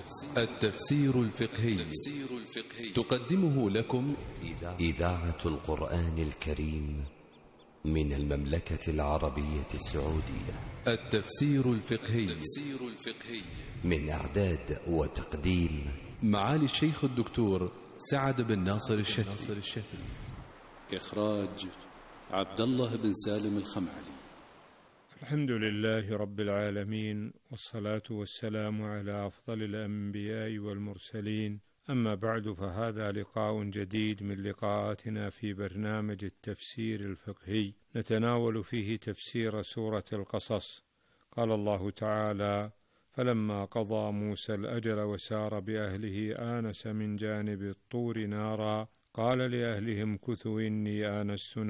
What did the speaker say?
التفسير الفقهي تقدمه لكم إذاعة القرآن الكريم من المملكة العربية السعودية. التفسير الفقهي من إعداد وتقديم معالي الشيخ الدكتور سعد بن ناصر الشافعي. إخراج عبد الله بن سالم الخمعلي. الحمد لله رب العالمين، والصلاة والسلام على أفضل الأنبياء والمرسلين، أما بعد، فهذا لقاء جديد من لقاءاتنا في برنامج التفسير الفقهي، نتناول فيه تفسير سورة القصص. قال الله تعالى: فلما قضى موسى الأجل وسار بأهله آنس من جانب الطور نارا قال لأهلهم كثوا إني آنست